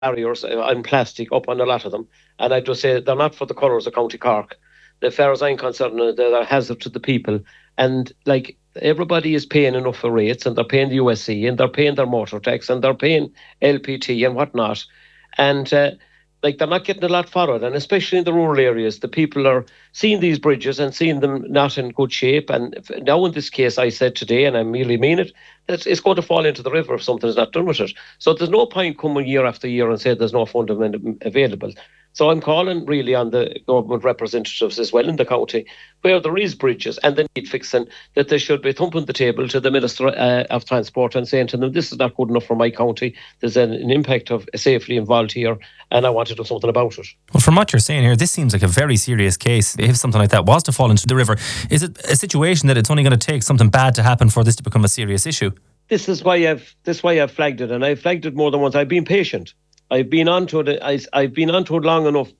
barriers and plastic up on a lot of them. And I just say they're not for the colours of County Cork. As far as I'm concerned, they're a hazard to the people. And like everybody is paying enough for rates, and they're paying the USC, and they're paying their motor tax, and they're paying LPT and whatnot. And like they're not getting a lot for it, and especially in the rural areas, the people are seeing these bridges and seeing them not in good shape. And now, in this case, I said today, and I really mean it, that it's going to fall into the river if something is not done with it. So there's no point coming year after year and say there's no funding available. So I'm calling really on the government representatives as well in the county, where there is bridges and they need fixing, that they should be thumping the table to the Minister of Transport and saying to them, this is not good enough for my county. There's an impact of safety involved here, and I want to do something about it. Well, from what you're saying here, this seems like a very serious case. If something like that was to fall into the river, is it a situation that it's only going to take something bad to happen for this to become a serious issue? This is why I've flagged it, and I've flagged it more than once. I've been patient. I've been onto it. I've been onto it long enough,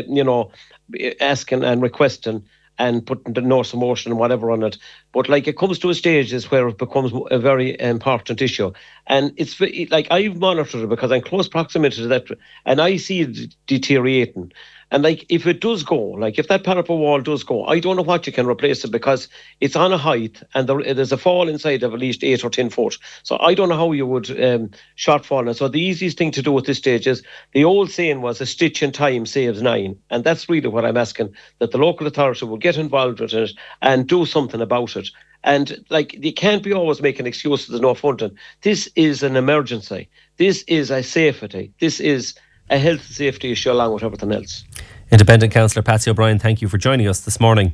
asking and requesting and putting the notice of motion and whatever on it. But like it comes to a stage is where it becomes a very important issue, and it's like I've monitored it because I'm close proximity to that, and I see it deteriorating. And like if it does go, like if that parapet wall does go, I don't know what you can replace it because it's on a height and there's a fall inside of at least 8 or 10 foot. So I don't know how you would shortfall it. So the easiest thing to do at this stage is, the old saying was a stitch in time saves 9. And that's really what I'm asking, that the local authority will get involved with it and do something about it. And like, you can't be always making excuses, there's no funding. This is an emergency. This is a safety. This is a health and safety issue along with everything else. Independent Councillor Patsy O'Brien, thank you for joining us this morning.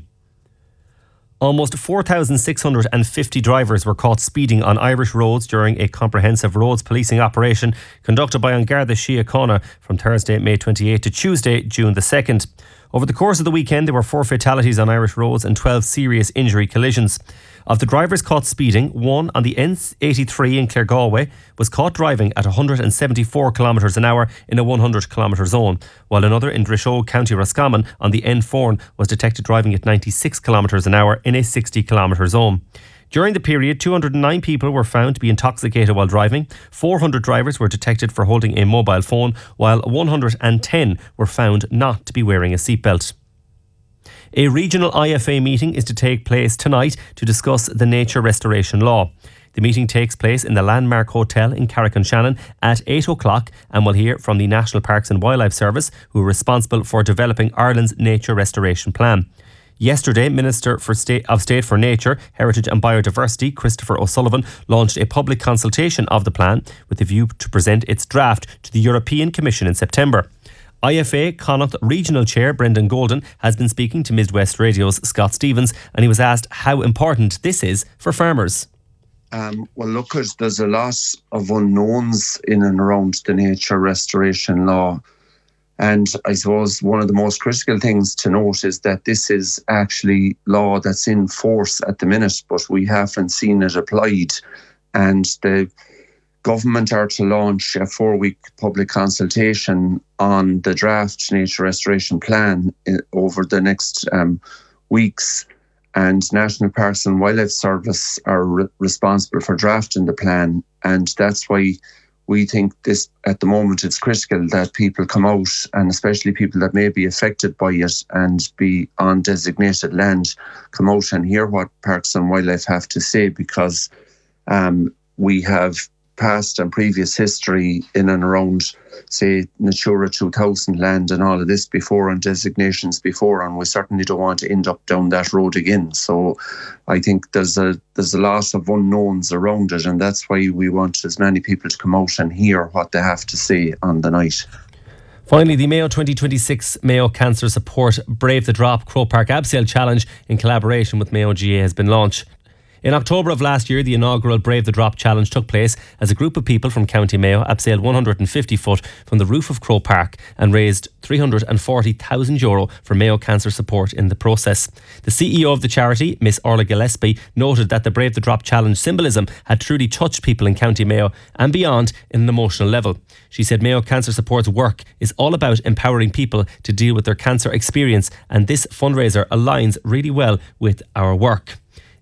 Almost 4,650 drivers were caught speeding on Irish roads during a comprehensive roads policing operation conducted by An Garda Síochána from Thursday, May 28 to Tuesday, June the 2nd. Over the course of the weekend, there were 4 fatalities on Irish roads and 12 serious injury collisions. Of the drivers caught speeding, one on the N83 in Claregalway was caught driving at 174 kilometres an hour in a 100 kilometre zone, while another in Drishoe, County Roscommon on the N4 was detected driving at 96 kilometres an hour in a 60 kilometre zone. During the period, 209 people were found to be intoxicated while driving. 400 drivers were detected for holding a mobile phone, while 110 were found not to be wearing a seatbelt. A regional IFA meeting is to take place tonight to discuss the nature restoration law. The meeting takes place in the Landmark Hotel in Carrick-on-Shannon at 8 o'clock, and we'll hear from the National Parks and Wildlife Service, who are responsible for developing Ireland's nature restoration plan. Yesterday, Minister of State for Nature, Heritage and Biodiversity, Christopher O'Sullivan, launched a public consultation of the plan with a view to present its draft to the European Commission in September. IFA Connacht Regional Chair Brendan Golden has been speaking to Midwest Radio's Scott Stevens, and he was asked how important this is for farmers. Well, look, there's a lot of unknowns in and around the nature restoration law. And I suppose one of the most critical things to note is that this is actually law that's in force at the minute, but we haven't seen it applied. And the government are to launch a 4-week public consultation on the draft nature restoration plan over the next weeks. And National Parks and Wildlife Service are responsible for drafting the plan. And that's why we think this, at the moment, it's critical that people come out, and especially people that may be affected by it and be on designated land, come out and hear what Parks and Wildlife have to say, because we have past and previous history in and around, say, Natura 2000 land and all of this before, and designations before, and we certainly don't want to end up down that road again. So I think there's a lot of unknowns around it, and that's why we want as many people to come out and hear what they have to say on the night. Finally, the Mayo 2026 Mayo Cancer Support Brave the Drop Croke Park Abseil Challenge in collaboration with Mayo GA has been launched. In October of last year, the inaugural Brave the Drop Challenge took place as a group of people from County Mayo abseiled 150 foot from the roof of Croke Park and raised €340,000 for Mayo Cancer Support in the process. The CEO of the charity, Miss Orla Gillespie, noted that the Brave the Drop Challenge symbolism had truly touched people in County Mayo and beyond in an emotional level. She said Mayo Cancer Support's work is all about empowering people to deal with their cancer experience, and this fundraiser aligns really well with our work.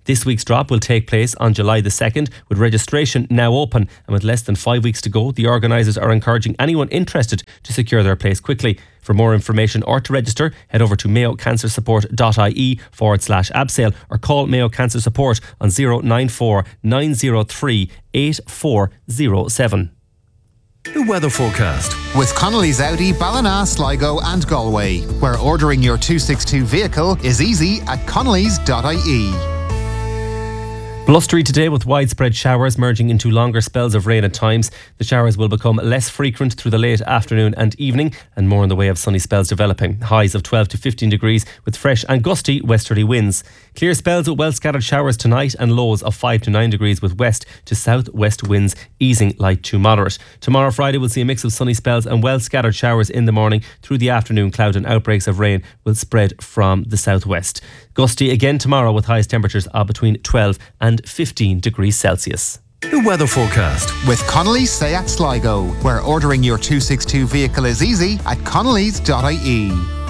This week's drop will take place on July the 2nd, with registration now open, and with less than 5 weeks to go, the organisers are encouraging anyone interested to secure their place quickly. For more information or to register, head over to mayocancersupport.ie/absale or call Mayo Cancer Support on 094 903 8407. The weather forecast with Connolly's Audi, Ballina, Sligo and Galway, where ordering your 262 vehicle is easy at connolly's.ie. Blustery today with widespread showers merging into longer spells of rain at times. The showers will become less frequent through the late afternoon and evening, and more in the way of sunny spells developing. Highs of 12 to 15 degrees with fresh and gusty westerly winds. Clear spells with well scattered showers tonight and lows of 5 to 9 degrees with west to south-west winds easing light to moderate. Tomorrow Friday we'll see a mix of sunny spells and well scattered showers in the morning. Through the afternoon, cloud and outbreaks of rain will spread from the southwest. Gusty again tomorrow with highest temperatures of between 12 and 15 degrees Celsius. The weather forecast with Connolly's Seat Sligo, where ordering your 262 vehicle is easy at connolly's.ie.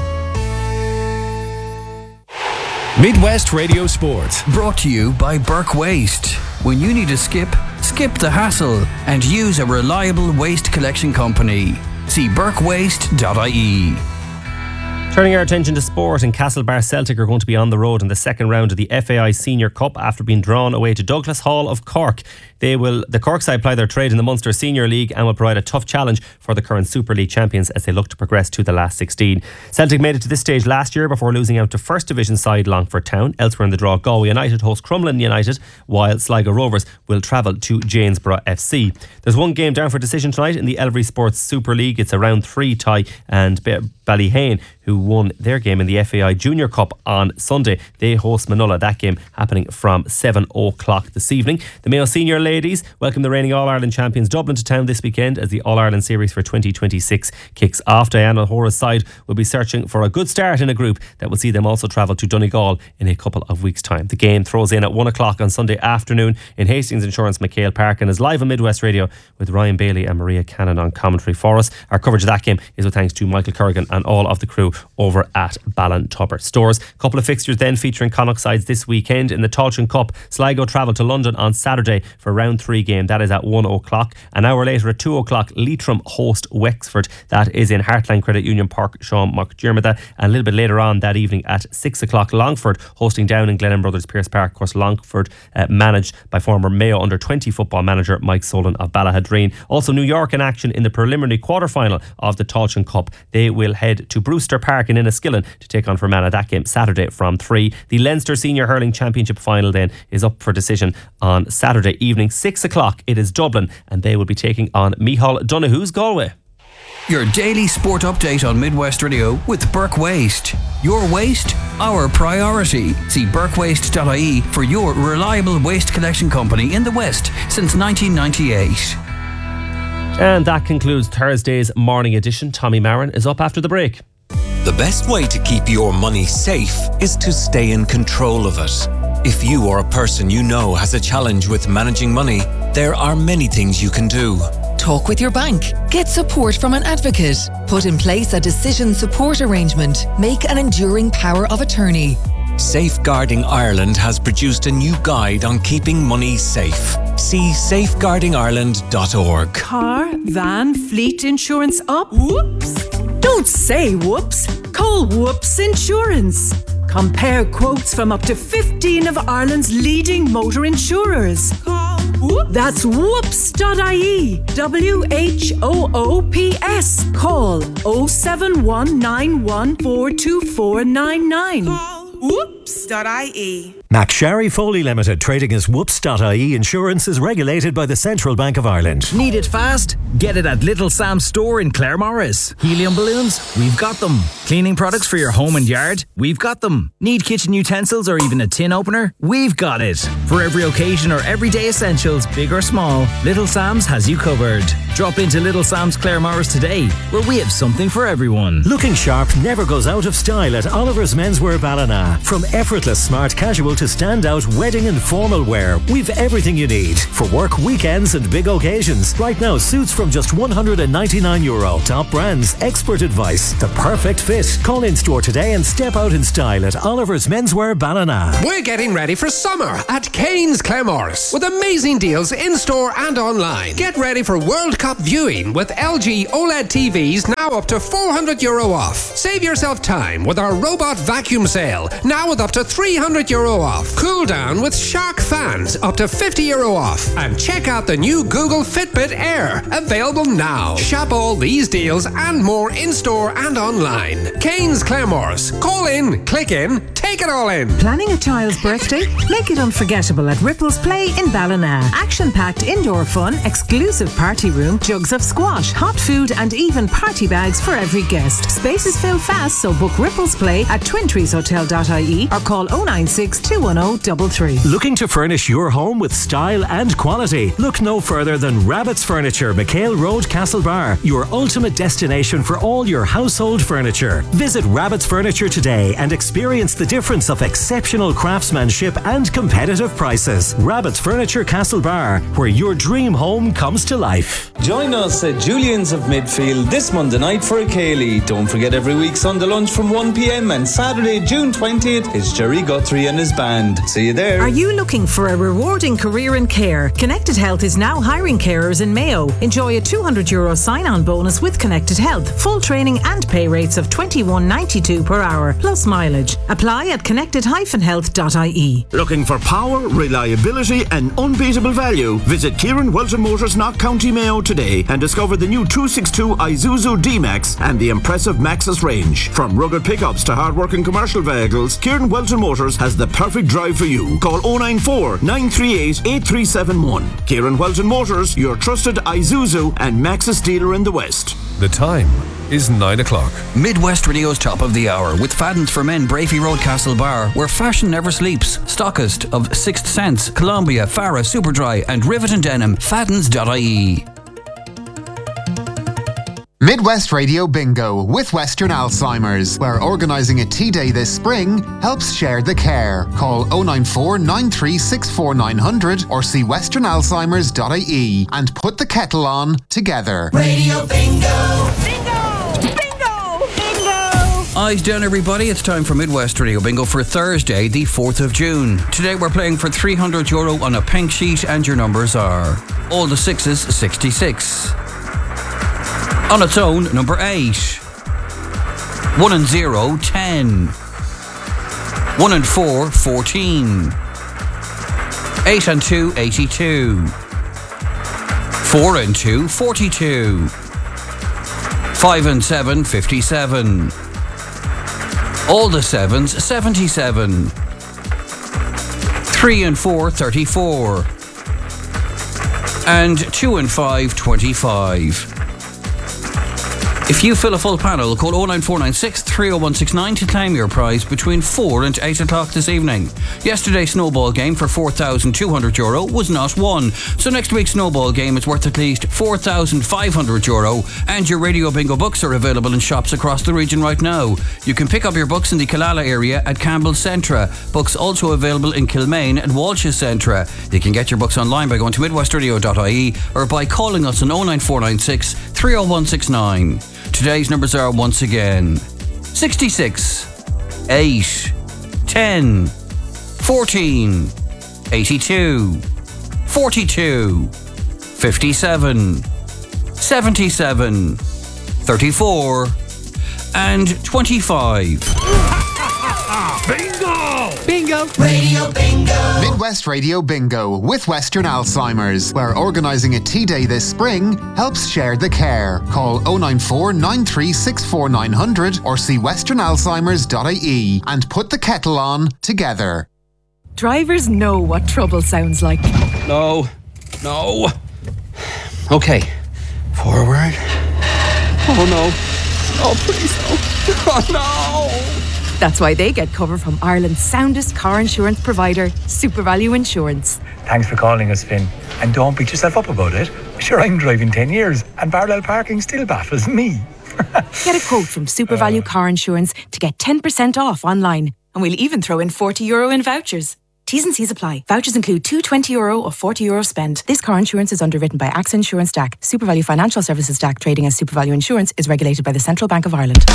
Midwest Radio Sport. Brought to you by Burke Waste. When you need a skip the hassle and use a reliable waste collection company. See burkewaste.ie. Turning our attention to sport, and Castlebar Celtic are going to be on the road in the second round of the FAI Senior Cup after being drawn away to Douglas Hall of Cork. The Cork side ply their trade in the Munster Senior League and will provide a tough challenge for the current Super League champions as they look to progress to the last 16. Celtic made it to this stage last year before losing out to First Division side Longford Town. Elsewhere in the draw, Galway United host Crumlin United, while Sligo Rovers will travel to Janesborough FC. There's one game down for decision tonight in the Elvery Sports Super League. It's a round 3 tie, and Ballyhane, who won their game in the FAI Junior Cup on Sunday, they host Manola. That game happening from 7 o'clock this evening. The Mayo Senior ladies welcome the reigning All-Ireland champions Dublin to town this weekend as the All-Ireland Series for 2026 kicks off. Diana O'Hora's side will be searching for a good start in a group that will see them also travel to Donegal in a couple of weeks' time. The game throws in at 1 o'clock on Sunday afternoon in Hastings Insurance McHale Park and is live on Midwest Radio with Ryan Bailey and Maria Cannon on commentary for us. Our coverage of that game is with thanks to Michael Corrigan and all of the crew over at Ballintubber Stores. A couple of fixtures then featuring Connacht sides this weekend. In the Tailteann Cup, Sligo travel to London on Saturday for round 3 game. That is at 1 o'clock. An hour later at 2 o'clock, Leitrim host Wexford. That is in Heartland Credit Union Park, Sean McDermott. And a little bit later on that evening at 6 o'clock, Longford hosting down in Glennon Brothers Pierce Park. Of course, Longford managed by former Mayo under-20 football manager Mike Solon of Ballahadreen. Also New York in action in the preliminary quarter-final of the Tailteann Cup. They will head to Brewster Park in Enniskillen to take on Fermanagh. That game Saturday from 3. The Leinster Senior Hurling Championship final then is up for decision on Saturday evening. 6 o'clock it is Dublin and they will be taking on Micheál Donoghue's Galway. Your daily sport update on Midwest Radio with Burke Waste. Your waste, our priority. See burkewaste.ie for your reliable waste collection company in the West since 1998. And that concludes Thursday's morning edition. Tommy Marin is up after the break. The best way to keep your money safe is to stay in control of it. If you or a person you know has a challenge with managing money, there are many things you can do. Talk with your bank. Get support from an advocate. Put in place a decision support arrangement. Make an enduring power of attorney. Safeguarding Ireland has produced a new guide on keeping money safe. See safeguardingireland.org. Car, van, fleet insurance up? Whoops! Don't say whoops. Call Whoops Insurance. Compare quotes from up to 15 of Ireland's leading motor insurers. Call Whoops. That's whoops.ie. WHOOPS. Call 07191422499. Call whoops.ie. McSharry Foley Limited, trading as Whoops.ie Insurance, is regulated by the Central Bank of Ireland. Need it fast? Get it at Little Sam's store in Claremorris. Helium balloons? We've got them. Cleaning products for your home and yard? We've got them. Need kitchen utensils or even a tin opener? We've got it. For every occasion or everyday essentials, big or small, Little Sam's has you covered. Drop into Little Sam's Claremorris today, where we have something for everyone. Looking sharp never goes out of style at Oliver's Menswear Ballina. From effortless smart casual to to standout wedding and formal wear, we've everything you need for work, weekends and big occasions. Right now, suits from just €199. Top brands, expert advice, the perfect fit. Call in store today and step out in style at Oliver's Menswear Ballina. We're getting ready for summer at Kane's Claremorris with amazing deals in store and online. Get ready for World Cup viewing with LG OLED TVs now up to €400 off. Save yourself time with our robot vacuum sale, now with up to €300 off. Cool down with Shark fans, up to €50 off. And check out the new Google Fitbit Air, available now. Shop all these deals and more in store and online. Kane's Claremorris. Call in, click in, take it all in. Planning a child's birthday? Make it unforgettable at Ripples Play in Ballina. Action-packed indoor fun, exclusive party room, jugs of squash, hot food and even party bags for every guest. Spaces fill fast, so book Ripples Play at twintreeshotel.ie or call 096 210 33. Looking to furnish your home with style and quality? Look no further than Rabbit's Furniture, McHale Road, Castlebar, your ultimate destination for all your household furniture. Visit Rabbit's Furniture today and experience the difference of exceptional craftsmanship and competitive prices. Rabbit's Furniture, Castlebar, where your dream home comes to life. Join us at Julian's of Midfield this Monday night for a Ceilidh. Don't forget every week Sunday lunch from 1 p.m. and Saturday, June 20th, is Jerry Guthrie and his band. See you there. Are you looking for a rewarding career in care? Connected Health is now hiring carers in Mayo. Enjoy a €200 sign-on bonus with Connected Health, full training and pay rates of $21.92 per hour, plus mileage. Apply at connected-health.ie. Looking for power, reliability and unbeatable value? Visit Kieran Welton Motors, Knock County Mayo today and discover the new 262 Isuzu D-Max and the impressive Maxus range. From rugged pickups to hard-working commercial vehicles, Kieran Welton Motors has the perfect drive for you. Call 094 938 8371. Kieran Welton Motors, your trusted Isuzu and Maxus dealer in the West. The time is 9 o'clock. Midwest Radio's Top of the Hour with Fadden's for Men, Brafey Road, Castlebar, where fashion never sleeps. Stockist of Sixth Sense, Columbia, Farah, Superdry and Rivet and Denim. Faddens.ie. Midwest Radio Bingo with Western Alzheimer's, where organising a tea day this spring helps share the care. Call 094 9364 900 or see westernalzheimers.ie and put the kettle on together. Radio Bingo! Eyes down, everybody. It's time for Midwest Radio Bingo for Thursday, the 4th of June. Today we're playing for €300 on a pink sheet and your numbers are all the sixes, 66. On its own, number 8. 1 and 0, 10. 1 and 4, 14. 8 and 2, 82. 4 and 2, 42. 5 and 7, 57. All the sevens, 77. 3 and 4, 34. And 2 and 5, 25. If you fill a full panel, call 09496 30169 to claim your prize between 4 and 8 o'clock this evening. Yesterday's snowball game for €4,200 was not won, so next week's snowball game is worth at least €4,500, and your Radio Bingo books are available in shops across the region right now. You can pick up your books in the Killala area at Campbell's Centra. Books also available in Kilmaine and Walsh's Centra. You can get your books online by going to midwestradio.ie or by calling us on 09496 30169. Today's numbers are once again 66, 8, 10, 14, 82, 42, 57, 77, 34, and 25. Bingo! Bingo! Radio Bingo! Midwest Radio Bingo with Western Alzheimer's, where organising a tea day this spring helps share the care. Call 094 9364 900 or see westernalzheimers.ie and put the kettle on together. Drivers know what trouble sounds like. No. Okay. Forward. Oh no. Oh please no. Oh no. That's why they get cover from Ireland's soundest car insurance provider, SuperValue Insurance. Thanks for calling us, Finn. And don't beat yourself up about it. Sure, I'm driving 10 years and parallel parking still baffles me. Get a quote from SuperValue Car Insurance to get 10% off online. And we'll even throw in €40 in vouchers. T's and C's apply. Vouchers include two €20 or €40 spend. This car insurance is underwritten by AXA Insurance DAC. SuperValue Financial Services DAC, trading as SuperValue Insurance, is regulated by the Central Bank of Ireland.